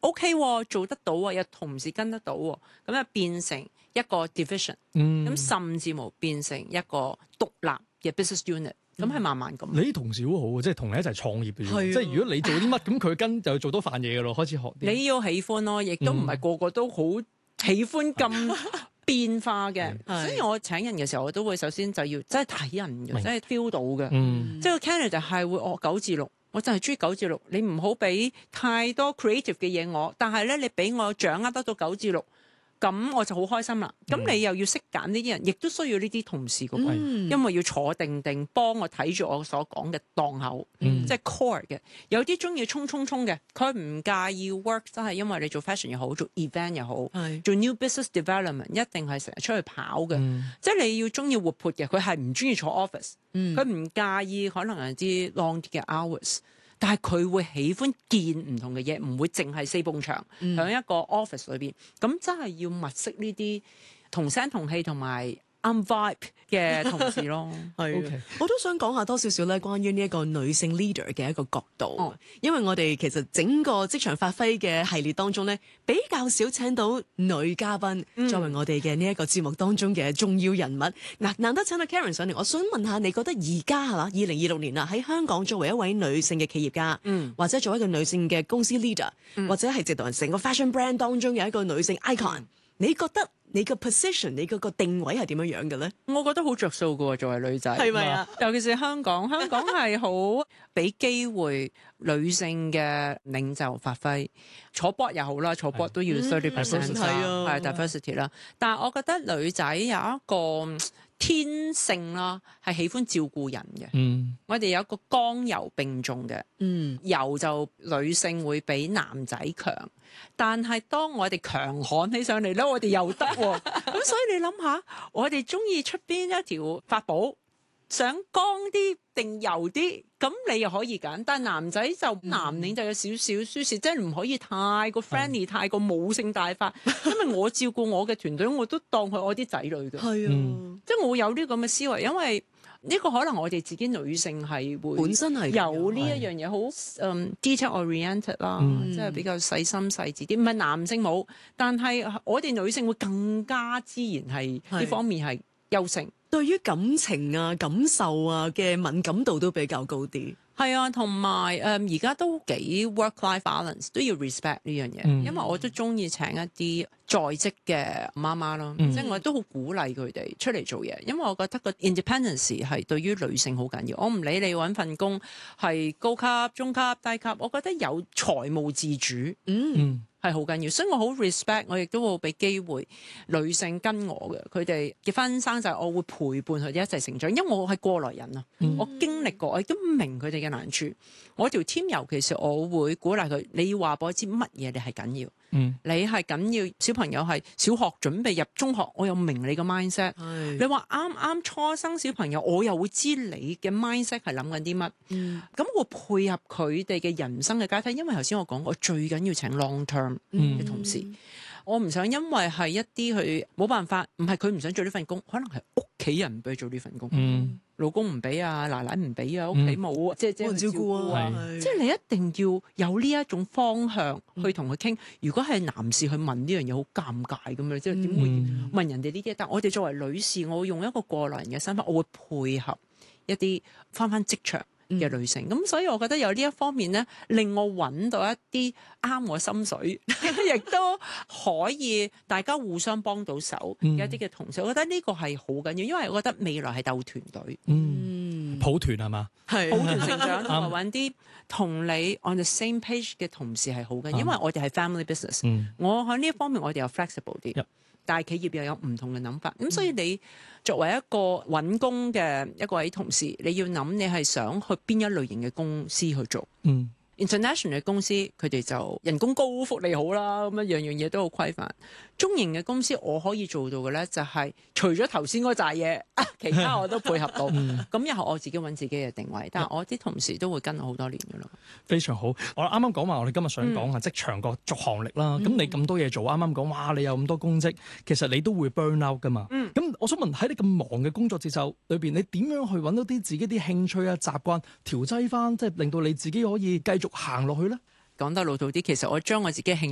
OK 做得到有同事跟得到咁啊變成一個 division，甚至乎變成一個獨立嘅 business unit，咁係慢慢咁。 你啲同事好好啊，即係同你一齊創業嘅啫，即係如果你做啲乜，咁佢跟就做多飯嘢嘅咯，開始學啲。 你要喜歡咯，亦都唔係個個都好喜歡咁變化嘅，所以我請人嘅時候，我都會首先就要真係睇人嘅，真係 feel 到嘅。即係個 candidate 係會9至6，我就係中意9至6。你唔好俾太多 creative 嘅嘢我，但係咧你俾我掌握得到9至6，咁我就好開心啦。咁你又要識揀呢啲人，亦都需要呢啲同事嘅喎，因為要坐定定幫我睇住我所講嘅檔口，即係 core 嘅。有啲中意衝嘅，佢唔介意 work， 真係因為你做 fashion 又好，做 event 又好，做 new business development 一定係成日出去跑嘅。即係你要中意活潑嘅，佢係唔中意坐 office，佢唔介意可能係啲 long 啲嘅 hours。但係佢會喜歡見唔同嘅嘢，唔會淨係四埲牆喺一個 office 裏邊。咁真係要物色呢啲同聲同氣同埋啱 vibe 嘅同事咯。 係，okay. 我都想講下多少少咧，關於呢一個女性 leader 嘅一個角度。因為我哋其實整個職場發揮嘅系列當中咧，比較少請到女嘉賓作為我哋嘅呢一個節目當中嘅重要人物。難得請到 Karen 上嚟，我想問下你覺得而家係嘛2026年啦，喺香港作為一位女性嘅企業家，或者作為一個女性嘅公司 leader，或者係直頭成個 fashion brand 當中有一個女性 icon，你覺得你個 position， 你個定位係點樣樣嘅咧？ 我覺得好着數嘅喎，作為女仔， 係咪啊？ 尤其是香港係好俾機會女性嘅領袖發揮，坐 board 又好啦，坐 board 都要 30% 係 diversity 啦。但係我覺得女仔有一個天性啦，係喜歡照顧人嘅。我哋有一個剛柔並重嘅，柔就女性會比男仔強。但係當我哋強悍起上嚟咧，我哋又得喎。咁所以你諗下，我哋中意出邊一條法寶，想剛啲定柔啲，咁你又可以揀。但係男仔就男領就有少少舒適，即係唔可以太過 friendly，太過母性大發。因為我照顧我嘅團隊，我都當佢我啲仔女嘅。係啊，即係我有呢個咁嘅思維，因為呢個可能我哋自己女性係會本身係有呢一樣嘢，好detail oriented 啦，即係比較細心細緻啲。唔係男性冇，但係我哋女性會更加自然係呢方面係優勝。 對於感情啊、感受啊嘅敏感度都比較高啲。 係啊，同埋而家都幾 work-life balance， 都要 respect 呢樣嘢。因為我都中意請一啲在職嘅媽媽咯，即係我都好鼓勵佢哋出嚟做嘢，因為我覺得個 independence 係對於女性好緊要。我唔理你揾份工係高級、中級、低級，我覺得有財務自主，係好緊要。所以我好 respect， 我亦都會俾機會女性跟我嘅，佢哋結婚生仔，我會陪伴佢哋一齊成長，因為我係過來人啊，我經歷過，我亦都明佢哋嘅難處。我條 team 尤其是我會鼓勵佢，你要話俾我知乜嘢你係緊要。你係緊要小朋友係小學準備入中學，我又明你個 mindset。你話啱初生小朋友，我又會知你嘅 mindset 係諗緊啲乜。咁我配合佢哋嘅人生嘅階梯，因為頭先我講過，我最緊要請 long term 嘅同事。我唔想因為係一啲佢冇辦法，唔係佢唔想做呢份工，可能係屋企人唔俾佢做呢份工。老公唔俾啊，奶奶唔俾啊，屋企冇啊，即係照顧啊。即係你一定要有呢一種方向去同佢傾。如果係男士去問呢樣嘢，好尷尬咁樣，即係點會問人哋呢啲？但我哋作為女士，我會用一個過來人嘅身份，我會配合一啲返職場嘅女性。咁所以我覺得有呢一方面咧，令我揾到一啲啱我心水，亦都可以大家互相幫到手嘅一啲嘅同事。我覺得呢個係好緊要，因為我覺得未來係鬥團隊， 抱團係嘛？ 係抱團成長，同埋揾啲同你 on the same page 嘅同事係好緊要，因為我哋係 family business。我喺呢一方面我哋又 flexible 啲。大企業又有唔同嘅諗法，咁所以你作為一個揾工嘅一位同事，你要諗你係想去邊一類型嘅公司去做。International 嘅公司佢哋就人工高、福利好啦，咁樣樣嘢都好規範。中型嘅公司我可以做到嘅咧，就係除咗頭先嗰扎嘢，其他我都配合到。咁又係我自己揾自己嘅定位，但係我啲同事都會跟我好多年㗎啦。 非常好，我啱啱講話，我哋今日想講下職場個續航力啦。咁你咁多嘢做，啱啱講哇，你有咁多公職，其實你都會 burn out 㗎嘛。咁我想問喺你咁忙嘅工作節奏裏邊，你點樣去揾到啲自己啲興趣啊、習慣調劑翻，即係令到你自己可以繼續行落去咧？ 講得老土啲，其實我將我自己興